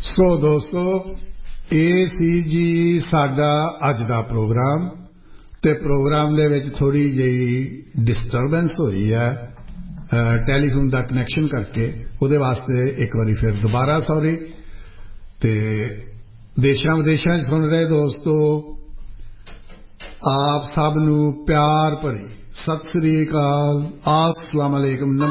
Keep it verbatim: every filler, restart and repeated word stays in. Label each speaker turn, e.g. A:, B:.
A: ਸੋ ਦੋਸਤੋ, ਇਹ ਸੀ ਜੀ ਸਾਡਾ ਅੱਜ ਦਾ ਪ੍ਰੋਗਰਾਮ ਅਤੇ ਪ੍ਰੋਗਰਾਮ ਦੇ ਵਿੱਚ ਥੋੜ੍ਹੀ ਜਿਹੀ ਡਿਸਟਰਬੈਂਸ ਹੋਈ ਹੈ ਟੈਲੀਫੋਨ ਦਾ ਕਨੈਕਸ਼ਨ ਕਰਕੇ। ਉਹਦੇ ਵਾਸਤੇ ਇੱਕ ਵਾਰੀ ਫਿਰ ਦੁਬਾਰਾ ਸੌਰੀ। ਅਤੇ ਦੇਸ਼ਾਂ ਵਿਦੇਸ਼ਾਂ 'ਚ ਸੁਣ ਰਹੇ ਦੋਸਤੋ, ਆਪ ਸਭ ਨੂੰ ਪਿਆਰ ਭਰੀ ਸਤਿ ਸ੍ਰੀ ਅਕਾਲ, ਅਸਲਾਮ ਅਲੈਕੁਮ।